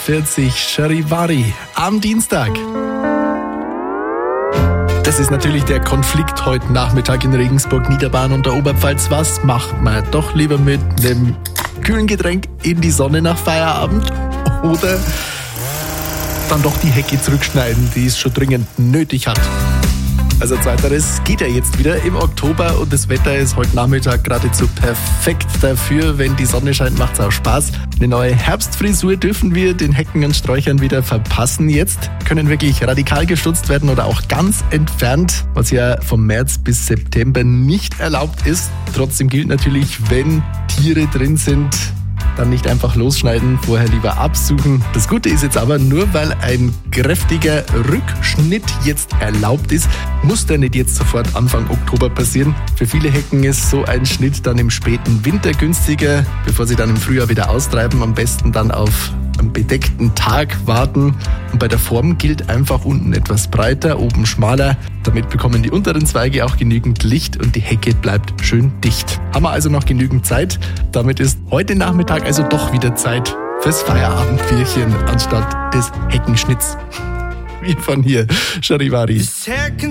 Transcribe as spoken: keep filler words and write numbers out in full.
vierzig Charivari am Dienstag. Das ist natürlich der Konflikt heute Nachmittag in Regensburg, Niederbayern und der Oberpfalz. Was macht man? Doch lieber mit einem kühlen Getränk in die Sonne nach Feierabend oder dann doch die Hecke zurückschneiden, die es schon dringend nötig hat. Also zweiteres geht ja jetzt wieder im Oktober und das Wetter ist heute Nachmittag geradezu perfekt dafür. Wenn die Sonne scheint, macht es auch Spaß. Eine neue Herbstfrisur dürfen wir den Hecken und Sträuchern wieder verpassen. Jetzt können wirklich radikal gestutzt werden oder auch ganz entfernt, was ja vom März bis September nicht erlaubt ist. Trotzdem gilt natürlich, wenn Tiere drin sind, dann nicht einfach losschneiden, vorher lieber absuchen. Das Gute ist jetzt aber, nur weil ein kräftiger Rückschnitt jetzt erlaubt ist, muss der nicht jetzt sofort Anfang Oktober passieren. Für viele Hecken ist so ein Schnitt dann im späten Winter günstiger, bevor sie dann im Frühjahr wieder austreiben. Am besten dann auf einen bedeckten Tag warten. Und bei der Form gilt einfach unten etwas breiter, oben schmaler. Damit bekommen die unteren Zweige auch genügend Licht und die Hecke bleibt schön dicht. Haben wir also noch genügend Zeit. Damit ist heute Nachmittag also doch wieder Zeit fürs Feierabendbierchen anstatt des Heckenschnitts. Wie von hier, Charivari.